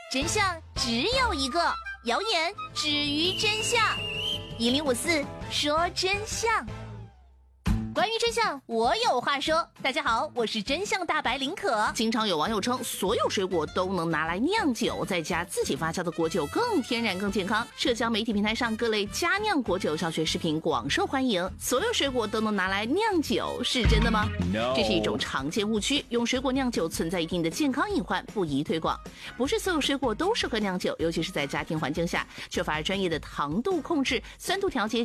真相只有一个，谣言止于真相。1054说真相。关于真相，我有话说。大家好，我是真相大白林可。 经常有网友称，所有水果都能拿来酿酒，在家自己发酵的果酒更天然更健康。社交媒体平台上各类佳酿果酒教学视频广受欢迎。所有水果都能拿来酿酒，是真的吗？ No. 这是一种常见误区，用水果酿酒存在一定的健康隐患，不宜推广。不是所有水果都适合酿酒，尤其是在家庭环境下，缺乏专业的糖度控制、酸度调节